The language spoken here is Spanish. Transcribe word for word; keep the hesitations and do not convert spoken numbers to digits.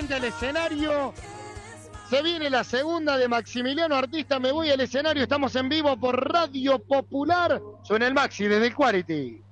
frente al escenario. Se viene la segunda de Maximiliano Artista, Me Voy al Escenario. Estamos en vivo por Radio Popular. Suena el Maxi desde el Quality.